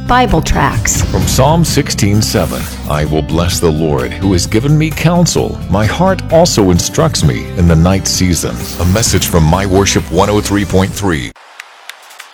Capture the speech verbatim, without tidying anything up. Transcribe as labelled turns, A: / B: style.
A: Bible tracts.
B: From Psalm sixteen seven, I will bless the Lord who has given me counsel. My heart also instructs me in the night season. A message from My Worship one oh three point three.